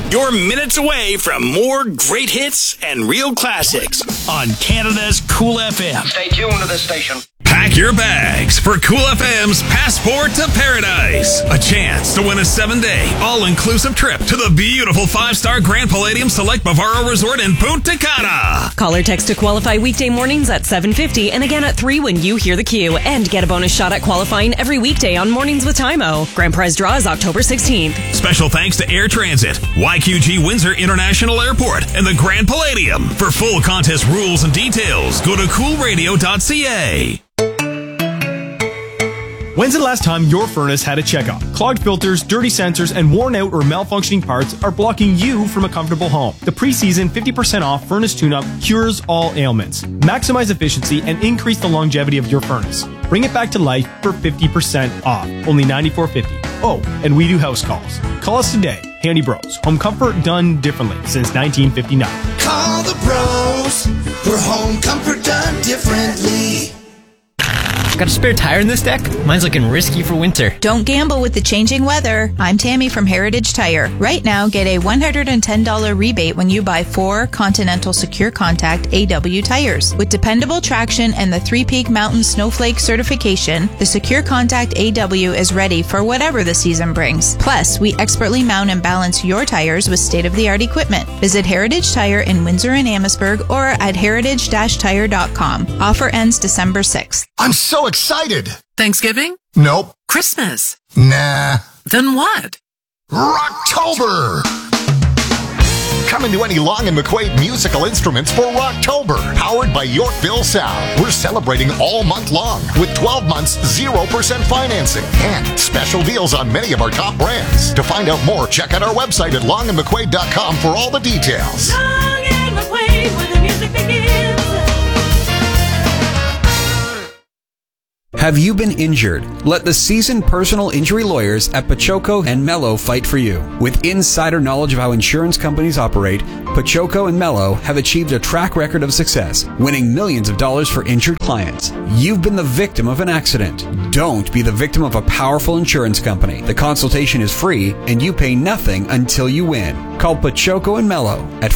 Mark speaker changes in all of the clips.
Speaker 1: You're minutes away from more great hits and real classics on Canada's Cool FM.
Speaker 2: Stay tuned to this station.
Speaker 3: Pack your bags for Cool FM's Passport to Paradise. A chance to win a 7-day, all-inclusive trip to the beautiful 5-star Grand Palladium Select Bavaro Resort in Punta Cana.
Speaker 4: Call or text to qualify weekday mornings at 7:50 and again at 3 when you hear the cue. And get a bonus shot at qualifying every weekday on Mornings with Tymo. Grand prize draw is October 16th.
Speaker 3: Special thanks to Air Transit, YQG Windsor International Airport, and the Grand Palladium. For full contest rules and details, go to coolradio.ca.
Speaker 5: When's the last time your furnace had a checkup? Clogged filters, dirty sensors, and worn out or malfunctioning parts are blocking you from a comfortable home. The preseason 50% off furnace tune-up cures all ailments. Maximize efficiency and increase the longevity of your furnace. Bring it back to life for 50% off. Only $94.50. Oh, and we do house calls. Call us today. Handy Bros. Home comfort done differently since 1959.
Speaker 6: Call the bros for home comfort done differently.
Speaker 7: Got a spare tire in this deck? Mine's looking risky for winter.
Speaker 8: Don't gamble with the changing weather. I'm Tammy from Heritage Tire. Right now, get a $110 rebate when you buy 4 Continental Secure Contact AW tires. With dependable traction and the 3-Peak Mountain Snowflake certification, the Secure Contact AW is ready for whatever the season brings. Plus, we expertly mount and balance your tires with state-of-the-art equipment. Visit Heritage Tire in Windsor and Amherstburg or at heritage-tire.com. Offer ends December 6th.
Speaker 6: I'm so excited.
Speaker 9: Thanksgiving?
Speaker 6: Nope.
Speaker 9: Christmas?
Speaker 6: Nah.
Speaker 9: Then what?
Speaker 6: Rocktober! Coming to any Long and McQuaid musical instruments for Rocktober. Powered by Yorkville Sound. We're celebrating all month long with 12 months 0% financing and special deals on many of our top brands. To find out more, check out our website at longandmcquaid.com for all the details.
Speaker 10: Long and McQuaid, where the music begins.
Speaker 11: Have you been injured? Let the seasoned personal injury lawyers at Pachoco and Mello fight for you. With insider knowledge of how insurance companies operate, Pachoco and Mello have achieved a track record of success, winning millions of dollars for injured clients. You've been the victim of an accident. Don't be the victim of a powerful insurance company. The consultation is free and you pay nothing until you win. Call Pachoco and Mello at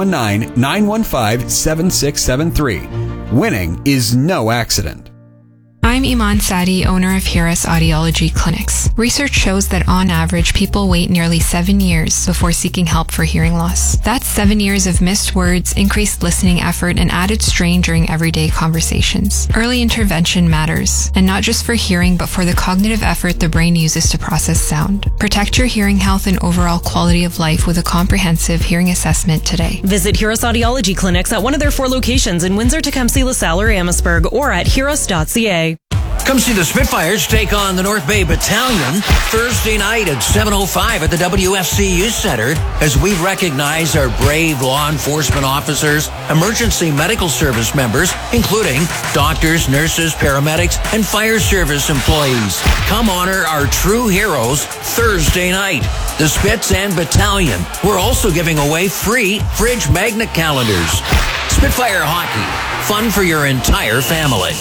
Speaker 11: 519-915-7673. Winning is no accident.
Speaker 12: I'm Iman Sadi, owner of Hiras Audiology Clinics. Research shows that on average, people wait nearly 7 years before seeking help for hearing loss. That's 7 years of missed words, increased listening effort, and added strain during everyday conversations. Early intervention matters, and not just for hearing, but for the cognitive effort the brain uses to process sound. Protect your hearing health and overall quality of life with a comprehensive hearing assessment today.
Speaker 4: Visit Hiras Audiology Clinics at one of their 4 locations in Windsor, Tecumseh, LaSalle, or Amherstburg, or at hiras.ca.
Speaker 2: Come see the Spitfires take on the North Bay Battalion Thursday night at 7:05 at the WFC Youth Center as we recognize our brave law enforcement officers, emergency medical service members, including doctors, nurses, paramedics, and fire service employees. Come honor our true heroes Thursday night. The Spits and Battalion. We're also giving away free fridge magnet calendars. Spitfire Hockey. Fun for your entire family.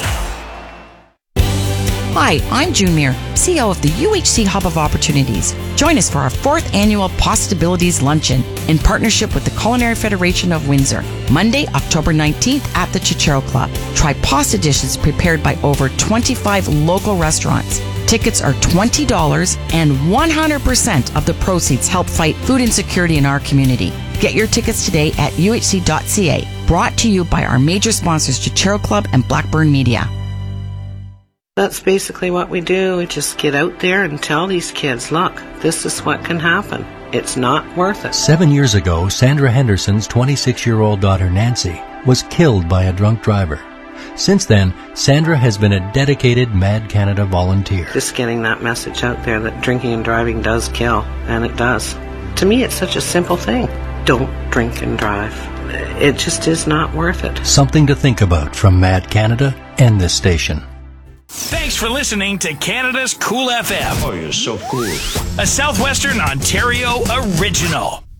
Speaker 13: Hi, I'm June Muir, CEO of the UHC Hub of Opportunities. Join us for our 4th annual Possibilities Luncheon in partnership with the Culinary Federation of Windsor, Monday, October 19th at the Chichero Club. Try pasta dishes prepared by over 25 local restaurants. Tickets are $20 and 100% of the proceeds help fight food insecurity in our community. Get your tickets today at uhc.ca. Brought to you by our major sponsors, Chichero Club and Blackburn Media.
Speaker 14: That's basically what we do. We just get out there and tell these kids, look, this is what can happen. It's not worth it.
Speaker 15: 7 years ago, Sandra Henderson's 26-year-old daughter Nancy was killed by a drunk driver. Since then, Sandra has been a dedicated Mad Canada volunteer.
Speaker 14: Just getting that message out there that drinking and driving does kill, and it does. To me, it's such a simple thing. Don't drink and drive. It just is not worth it.
Speaker 15: Something to think about from Mad Canada and this station.
Speaker 1: Thanks for listening to Canada's Cool FM.
Speaker 2: Oh, you're so cool.
Speaker 1: A Southwestern Ontario original.